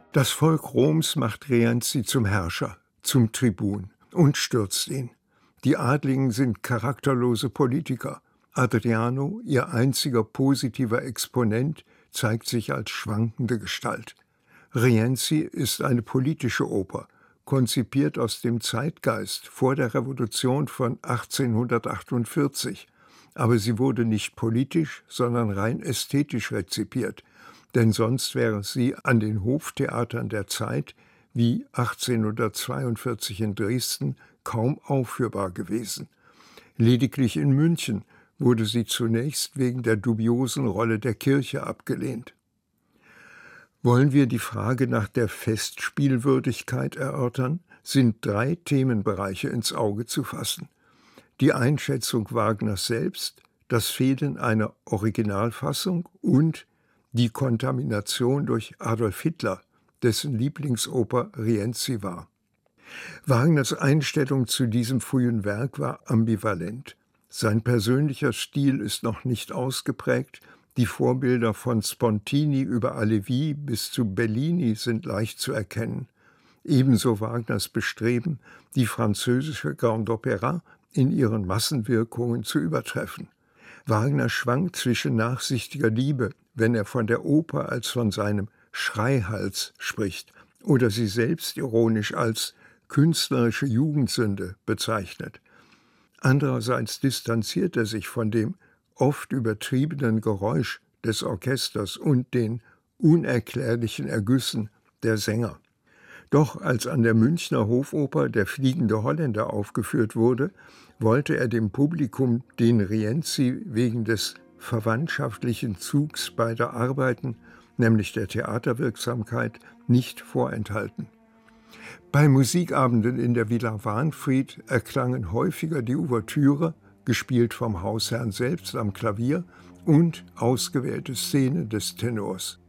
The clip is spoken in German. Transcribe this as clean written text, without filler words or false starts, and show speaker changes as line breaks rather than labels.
Das Volk Roms macht Rienzi zum Herrscher, zum Tribun und stürzt ihn. Die Adligen sind charakterlose Politiker. Adriano, ihr einziger positiver Exponent, zeigt sich als schwankende Gestalt. Rienzi ist eine politische Oper, konzipiert aus dem Zeitgeist vor der Revolution von 1848. Aber sie wurde nicht politisch, sondern rein ästhetisch rezipiert, denn sonst wäre sie an den Hoftheatern der Zeit, wie 1842 in Dresden, kaum aufführbar gewesen. Lediglich in München wurde sie zunächst wegen der dubiosen Rolle der Kirche abgelehnt. Wollen wir die Frage nach der Festspielwürdigkeit erörtern, sind 3 Themenbereiche ins Auge zu fassen: die Einschätzung Wagners selbst, das Fehlen einer Originalfassung und die Kontamination durch Adolf Hitler, dessen Lieblingsoper Rienzi war. Wagners Einstellung zu diesem frühen Werk war ambivalent. Sein persönlicher Stil ist noch nicht ausgeprägt, die Vorbilder von Spontini über Halévy bis zu Bellini sind leicht zu erkennen. Ebenso Wagners Bestreben, die französische Grande Opéra in ihren Massenwirkungen zu übertreffen. Wagner schwankt zwischen nachsichtiger Liebe, wenn er von der Oper als von seinem Schreihals spricht oder sie selbst ironisch als künstlerische Jugendsünde bezeichnet. Andererseits distanziert er sich von dem oft übertriebenen Geräusch des Orchesters und den unerklärlichen Ergüssen der Sänger. Doch als an der Münchner Hofoper Der fliegende Holländer aufgeführt wurde, wollte er dem Publikum den Rienzi wegen des verwandtschaftlichen Zugs beider Arbeiten, nämlich der Theaterwirksamkeit, nicht vorenthalten. Bei Musikabenden in der Villa Wahnfried erklangen häufiger die Ouvertüre, gespielt vom Hausherrn selbst am Klavier, und ausgewählte Szenen des Tenors.